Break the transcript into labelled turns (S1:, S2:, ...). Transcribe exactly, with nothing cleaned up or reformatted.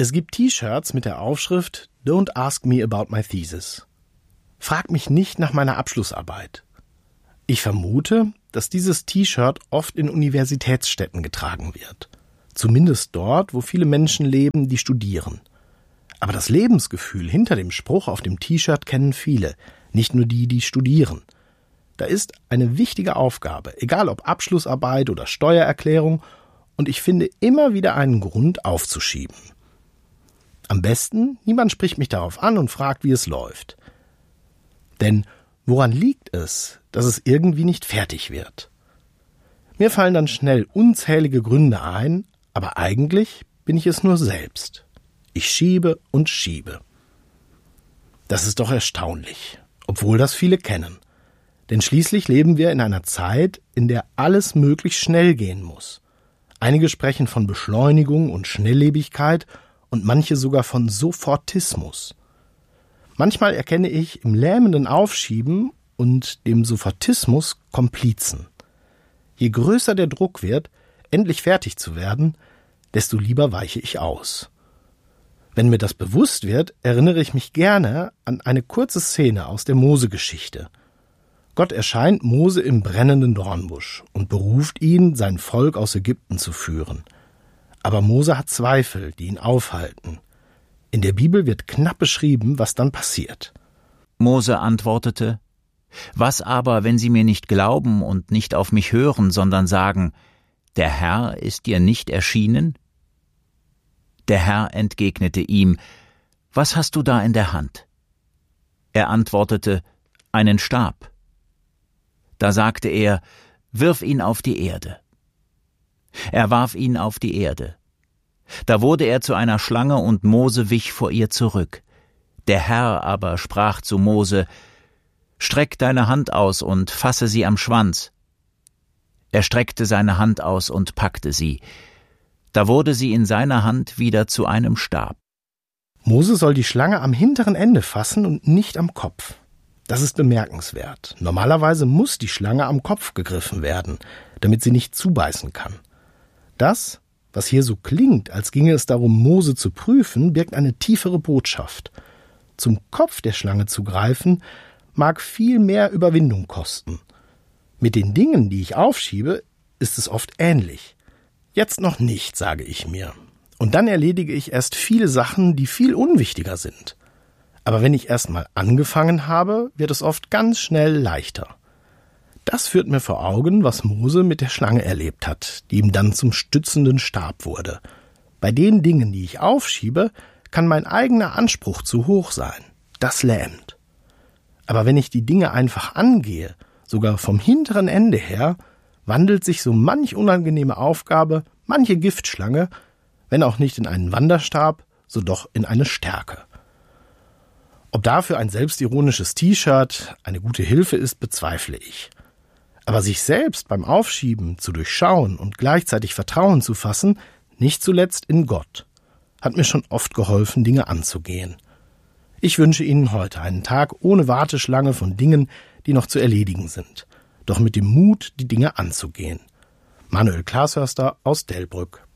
S1: Es gibt T-Shirts mit der Aufschrift Don't ask me about my thesis. Frag mich nicht nach meiner Abschlussarbeit. Ich vermute, dass dieses T-Shirt oft in Universitätsstädten getragen wird. Zumindest dort, wo viele Menschen leben, die studieren. Aber das Lebensgefühl hinter dem Spruch auf dem T-Shirt kennen viele, nicht nur die, die studieren. Da ist eine wichtige Aufgabe, egal ob Abschlussarbeit oder Steuererklärung, und ich finde immer wieder einen Grund aufzuschieben. Am besten, niemand spricht mich darauf an und fragt, wie es läuft. Denn woran liegt es, dass es irgendwie nicht fertig wird? Mir fallen dann schnell unzählige Gründe ein, aber eigentlich bin ich es nur selbst. Ich schiebe und schiebe. Das ist doch erstaunlich, obwohl das viele kennen. Denn schließlich leben wir in einer Zeit, in der alles möglichst schnell gehen muss. Einige sprechen von Beschleunigung und Schnelllebigkeit und manche sogar von Sofortismus. Manchmal erkenne ich im lähmenden Aufschieben und dem Sofortismus Komplizen. Je größer der Druck wird, endlich fertig zu werden, desto lieber weiche ich aus. Wenn mir das bewusst wird, erinnere ich mich gerne an eine kurze Szene aus der Mose-Geschichte. Gott erscheint Mose im brennenden Dornbusch und beruft ihn, sein Volk aus Ägypten zu führen. Aber Mose hat Zweifel, die ihn aufhalten. In der Bibel wird knapp beschrieben, was dann passiert.
S2: Mose antwortete: Was aber, wenn sie mir nicht glauben und nicht auf mich hören, sondern sagen, der Herr ist dir nicht erschienen? Der Herr entgegnete ihm: Was hast du da in der Hand? Er antwortete: Einen Stab. Da sagte er: Wirf ihn auf die Erde. Er warf ihn auf die Erde. Da wurde er zu einer Schlange, und Mose wich vor ihr zurück. Der Herr aber sprach zu Mose: Streck deine Hand aus und fasse sie am Schwanz. Er streckte seine Hand aus und packte sie. Da wurde sie in seiner Hand wieder zu einem Stab.
S1: Mose soll die Schlange am hinteren Ende fassen und nicht am Kopf. Das ist bemerkenswert. Normalerweise muss die Schlange am Kopf gegriffen werden, damit sie nicht zubeißen kann. Das, was hier so klingt, als ginge es darum, Mose zu prüfen, birgt eine tiefere Botschaft. Zum Kopf der Schlange zu greifen, mag viel mehr Überwindung kosten. Mit den Dingen, die ich aufschiebe, ist es oft ähnlich. Jetzt noch nicht, sage ich mir. Und dann erledige ich erst viele Sachen, die viel unwichtiger sind. Aber wenn ich erst mal angefangen habe, wird es oft ganz schnell leichter. Das führt mir vor Augen, was Mose mit der Schlange erlebt hat, die ihm dann zum stützenden Stab wurde. Bei den Dingen, die ich aufschiebe, kann mein eigener Anspruch zu hoch sein. Das lähmt. Aber wenn ich die Dinge einfach angehe, sogar vom hinteren Ende her, wandelt sich so manch unangenehme Aufgabe, manche Giftschlange, wenn auch nicht in einen Wanderstab, so doch in eine Stärke. Ob dafür ein selbstironisches T-Shirt eine gute Hilfe ist, bezweifle ich. Aber sich selbst beim Aufschieben zu durchschauen und gleichzeitig Vertrauen zu fassen, nicht zuletzt in Gott, hat mir schon oft geholfen, Dinge anzugehen. Ich wünsche Ihnen heute einen Tag ohne Warteschlange von Dingen, die noch zu erledigen sind, doch mit dem Mut, die Dinge anzugehen. Manuel Glashörster aus Delbrück.